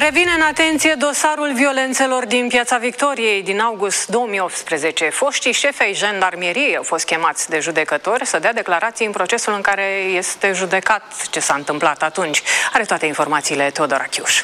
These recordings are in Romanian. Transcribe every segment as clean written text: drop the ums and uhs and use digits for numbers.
Revine în atenție dosarul violențelor din Piața Victoriei din august 2018. Foștii șefi ai jandarmeriei au fost chemați de judecători să dea declarații în procesul în care este judecat ce s-a întâmplat atunci. Are toate informațiile Teodora Chiuș.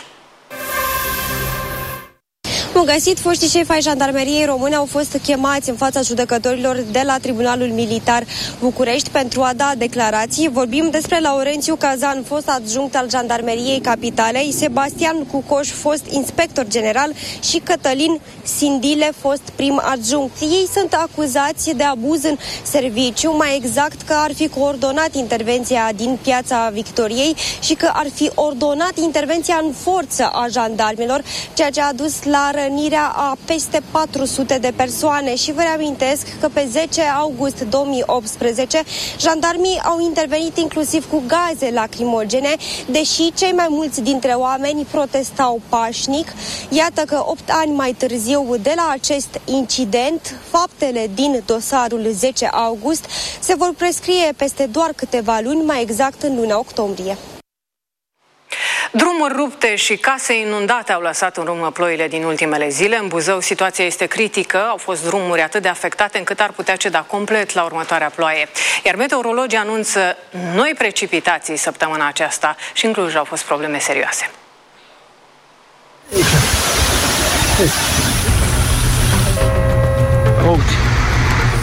Bun găsit, foștii șefi ai jandarmeriei române au fost chemați în fața judecătorilor de la Tribunalul Militar București pentru a da declarații. Vorbim despre Laurențiu Cazan, fost adjunct al Jandarmeriei Capitalei, Sebastian Cucoș, fost inspector general și Cătălin Sindile, fost prim adjunct. Ei sunt acuzați de abuz în serviciu, mai exact că ar fi coordonat intervenția din Piața Victoriei și că ar fi ordonat intervenția în forță a jandarmilor, ceea ce a dus la rănirea a peste 400 de persoane. Și vă reamintesc că pe 10 august 2018 jandarmii au intervenit inclusiv cu gaze lacrimogene, deși cei mai mulți dintre oameni protestau pașnic. Iată că 8 ani mai târziu de la acest incident, faptele din dosarul 10 august se vor prescrie peste doar câteva luni, mai exact în luna octombrie. Drumuri rupte și case inundate au lăsat în urmă ploile din ultimele zile. În Buzău situația este critică, au fost drumuri atât de afectate încât ar putea ceda complet la următoarea ploaie. Iar meteorologii anunță noi precipitații săptămâna aceasta și în Cluj au fost probleme serioase.